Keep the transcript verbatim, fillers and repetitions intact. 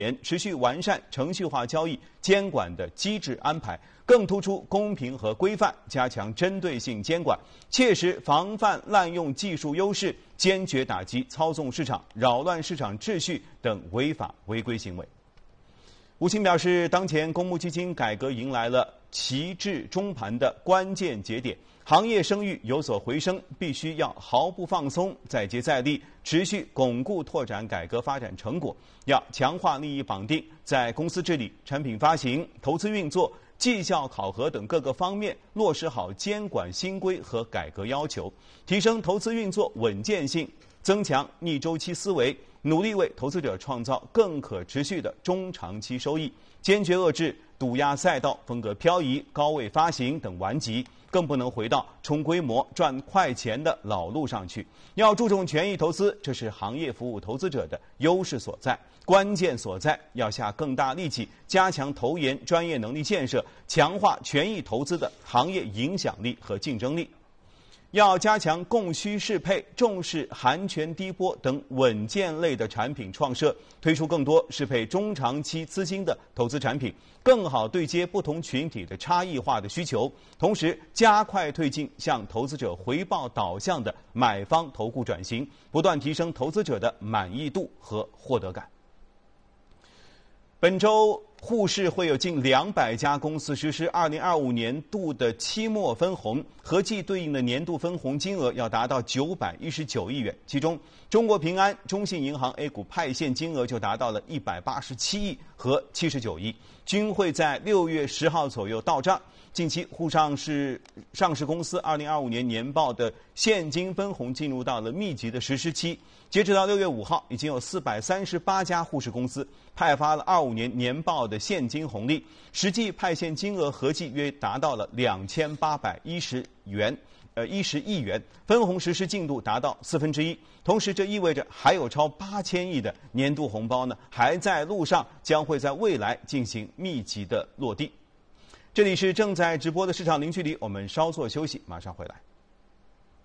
持续完善程序化交易监管的机制安排，更突出公平和规范，加强针对性监管，切实防范滥用技术优势，坚决打击操纵市场、扰乱市场秩序等违法违规行为。吴清表示，当前公募基金改革迎来了旗帜中盘的关键节点，行业声誉有所回升，必须要毫不放松，再接再厉，持续巩固拓展改革发展成果，要强化利益绑定，在公司治理、产品发行、投资运作、绩效考核等各个方面落实好监管新规和改革要求，提升投资运作稳健性，增强逆周期思维，努力为投资者创造更可持续的中长期收益，坚决遏制赌压赛道、风格漂移、高位发行等顽疾，更不能回到冲规模、赚快钱的老路上去。要注重权益投资，这是行业服务投资者的优势所在、关键所在。要下更大力气，加强投研专业能力建设，强化权益投资的行业影响力和竞争力。要加强供需适配，重视含权低波等稳健类的产品创设，推出更多适配中长期资金的投资产品，更好对接不同群体的差异化的需求，同时加快推进向投资者回报导向的买方投顾转型，不断提升投资者的满意度和获得感。本周沪市会有近两百家公司实施二零二五年度的期末分红，合计对应的年度分红金额要达到九百一十九亿元。其中，中国平安、中信银行 A 股派现金额就达到了一百八十七亿和七十九亿，均会在六月十号左右到账。近期，沪上市上市公司二零二五年年报的现金分红进入到了密集的实施期。截止到六月五号，已经有四百三十八家沪市公司派发了二五年年报的现金红利，实际派现金额合计约达到了两千八百一十元，呃一十亿元，分红实施进度达到四分之一。同时，这意味着还有超八千亿的年度红包呢，还在路上，将会在未来进行密集的落地。这里是正在直播的市场零距离，我们稍作休息，马上回来。